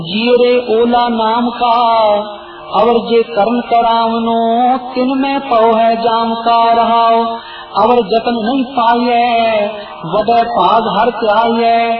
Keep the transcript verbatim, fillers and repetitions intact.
जीरे ओला नाम का अवर जे करण करावनो तिन में पौ है जाम का रहाओ। अवर जतन नहीं पाइए वडे पाग हर त्याइए